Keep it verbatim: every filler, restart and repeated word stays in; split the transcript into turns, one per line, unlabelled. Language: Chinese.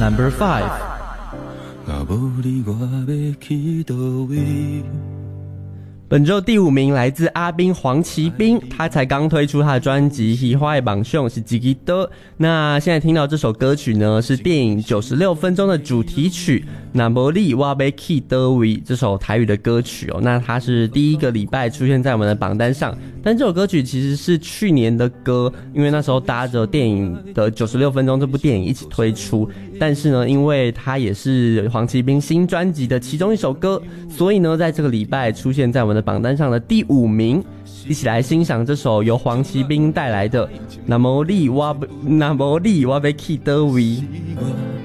Number five。本周第五名来自阿兵黄奇兵，他才刚推出他的专辑《喜欢的榜兄》是自己的。那现在听到这首歌曲呢，是电影九十六分钟的主题曲《那不里我要去倒位》这首台语的歌曲哦。那它是第一个礼拜出现在我们的榜单上，但这首歌曲其实是去年的歌，因为那时候搭着电影的九十六分钟这部电影一起推出。但是呢，因为它也是黄奇兵新专辑的其中一首歌，所以呢，在这个礼拜出现在我们的榜单上的第五名。一起来欣赏这首由黄奇兵带来的《那么你我那么你我要去倒位》。